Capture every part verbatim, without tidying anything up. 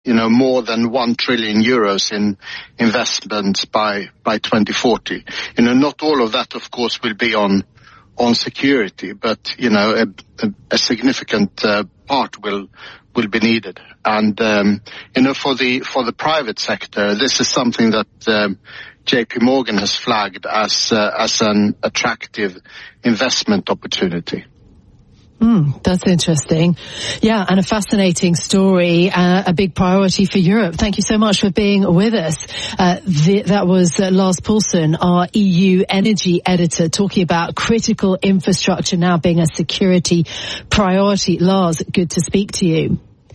you know, more than one trillion euros in investments by, by twenty forty. You know, not all of that, of course, will be on, on security, but, you know, a, a, a significant uh, part will, will be needed. And, um, you know, for the, for the private sector, this is something that, um, J P Morgan has flagged as, uh, as an attractive investment opportunity. Mm, that's interesting. Yeah, and a fascinating story, uh, a big priority for Europe. Thank you so much for being with us. Uh, the, that was uh, Lars Poulsen, our E U energy editor, talking about critical infrastructure now being a security priority. Lars, good to speak to you.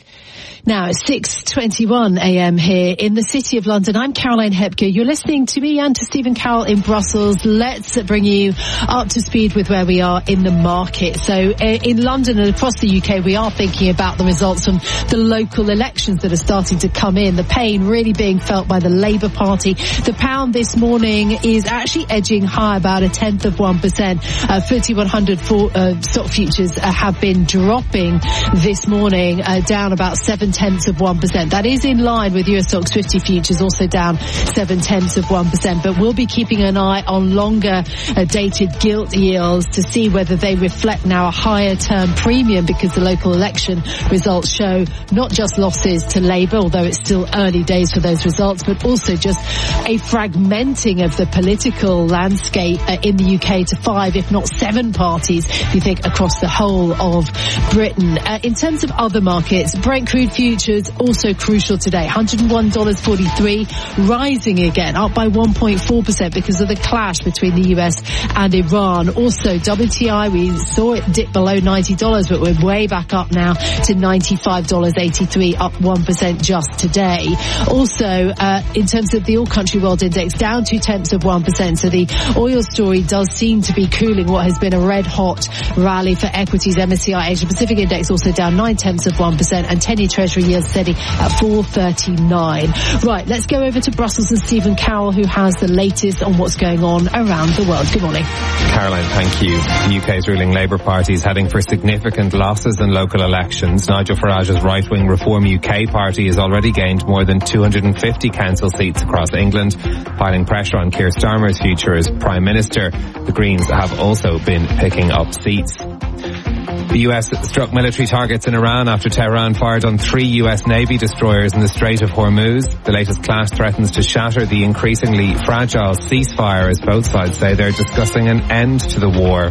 Now, it's six twenty-one a.m. here in the City of London. I'm Caroline Hepker. You're listening to me and to Stephen Carroll in Brussels. Let's bring you up to speed with where we are in the market. So uh, in London and across the U K, we are thinking about the results from the local elections that are starting to come in. The pain really being felt by the Labour Party. The pound this morning is actually edging high about a tenth of one percent. Uh, F T S E one hundred for, uh, stock futures uh, have been dropping this morning, uh, down about seven tenths of one percent. That is in line with U S Stocks fifty futures, also down seven tenths of one percent. But we'll be keeping an eye on longer uh, dated gilt yields to see whether they reflect now a higher term premium, because the local election results show not just losses to Labour, although it's still early days for those results, but also just a fragmenting of the political landscape uh, in the U K to five, if not seven parties, if you think across the whole of Britain. Uh, in terms of other markets, Brent crude futures also crucial today, one hundred one dollars forty-three, rising again, up by one point four percent because of the clash between the U S and Iran. Also, W T I, we saw it dip below ninety dollars, but we're way back up now to ninety-five dollars eighty-three, up one percent just today. Also, uh, in terms of the All Country World Index, down two tenths of one percent. So the oil story does seem to be cooling what has been a red hot rally for equities. M S C I Asia Pacific Index also down nine tenths of one percent, and ten-year Treasury yield steady at four thirty-nine. Right, let's go over to Brussels and Stephen Carroll, who has the latest on what's going on around the world. Good morning. Caroline, thank you. The U K's ruling Labour Party is heading for significant losses in local elections. Nigel Farage's right-wing Reform U K party has already gained more than two hundred fifty council seats across England, piling pressure on Keir Starmer's future as Prime Minister. The Greens have also been picking up seats. The U S struck military targets in Iran after Tehran fired on three U S Navy destroyers in the Strait of Hormuz. The latest clash threatens to shatter the increasingly fragile ceasefire as both sides say they're discussing an end to the war.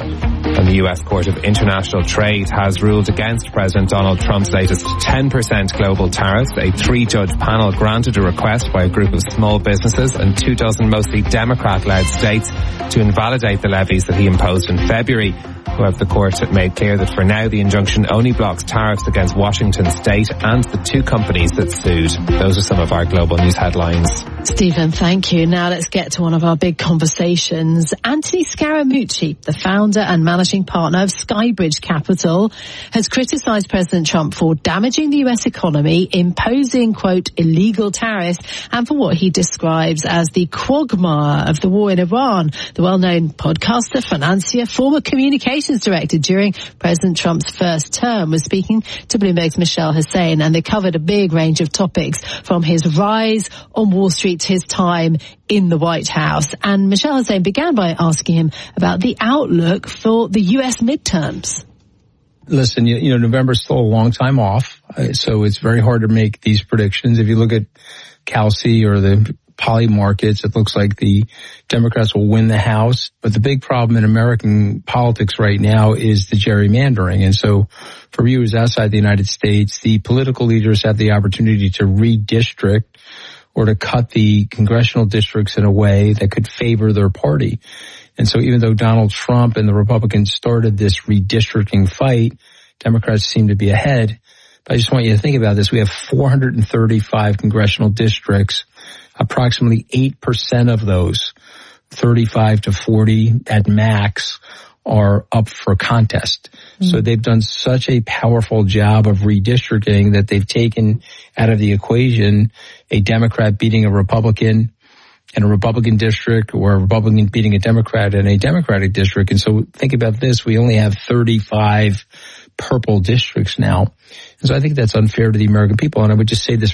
And the U S Court of International Trade has ruled against President Donald Trump's latest ten percent global tariffs. A three-judge panel granted a request by a group of small businesses and two dozen mostly Democrat-led states to invalidate the levies that he imposed in February. However, the court made clear that for now the injunction only blocks tariffs against Washington State and the two companies that sued. Those are some of our global news headlines. Stephen, thank you. Now let's get to one of our big conversations. Anthony Scaramucci, the founder and managing partner of Skybridge Capital, has criticised President Trump for damaging the U S economy, imposing, quote, illegal tariffs, and for what he describes as the quagmire of the war in Iran. The well-known podcaster, financier, former communications director during President Trump's first term was speaking to Bloomberg's Michelle Hussein, and they covered a big range of topics from his rise on Wall Street to his time in the White House. And Michelle Hussein began by asking him about the outlook for the U S midterms. Listen, you, you know, November's still a long time off, uh, so it's very hard to make these predictions. If you look at Calci or the poly markets, it looks like the Democrats will win the House. But the big problem in American politics right now is the gerrymandering. And so for viewers outside the United States, the political leaders have the opportunity to redistrict or to cut the congressional districts in a way that could favor their party. And so even though Donald Trump and the Republicans started this redistricting fight, Democrats seem to be ahead. But I just want you to think about this. We have four hundred thirty-five congressional districts. Approximately eight percent of those, thirty-five to forty at max, are up for contest. Mm. So they've done such a powerful job of redistricting that they've taken out of the equation a Democrat beating a Republican in a Republican district, or a Republican beating a Democrat in a Democratic district. And so think about this. We only have thirty-five purple districts now. And so I think that's unfair to the American people. And I would just say this